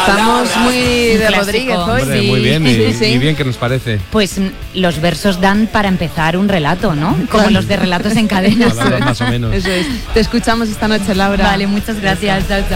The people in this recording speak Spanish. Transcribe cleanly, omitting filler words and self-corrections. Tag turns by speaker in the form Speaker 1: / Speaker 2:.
Speaker 1: Estamos muy de Rodríguez hoy.
Speaker 2: Hombre,
Speaker 1: sí.
Speaker 2: muy bien, y bien que nos parece.
Speaker 3: Pues los versos dan para empezar un relato, ¿no? Como los de Relatos en Cadena.
Speaker 2: Más o menos.
Speaker 1: Eso es. Te escuchamos esta noche, Laura.
Speaker 3: Vale, muchas gracias. Chao, chao.